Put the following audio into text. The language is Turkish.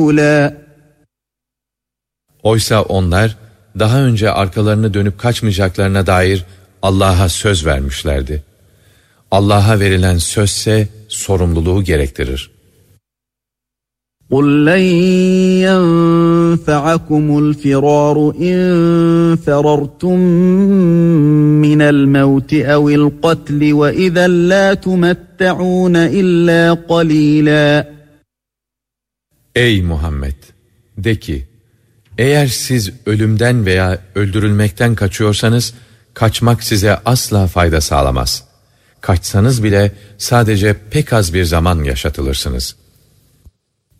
Oysa onlar daha önce arkalarını dönüp kaçmayacaklarına dair Allah'a söz vermişlerdi. Allah'a verilen sözse sorumluluğu gerektirir. قُلْ لَنْ يَنْفَعَكُمُ الْفِرَارُ إِنْ فَرَرْتُمْ مِنَ الْمَوْتِ أَوِ الْقَتْلِ وَإِذًا لَا تُمَتَّعُونَ إِلَّا قَلِيلًا. Ey Muhammed! De ki, eğer siz ölümden veya öldürülmekten kaçıyorsanız, kaçmak size asla fayda sağlamaz. Kaçsanız bile sadece pek az bir zaman yaşatılırsınız.